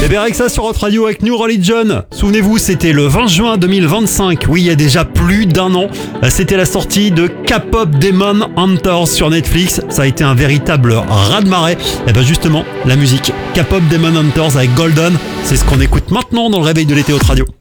Et bien avec ça sur Hot Radio avec New Religion. Souvenez-vous, c'était le 20 juin 2025. Oui, il y a déjà plus d'un an. C'était la sortie de K-pop Demon Hunters sur Netflix. Ça a été un véritable raz-de-marée. Et bien justement, la musique K-pop Demon Hunters avec Golden, c'est ce qu'on écoute maintenant dans le réveil de l'été Hot Radio.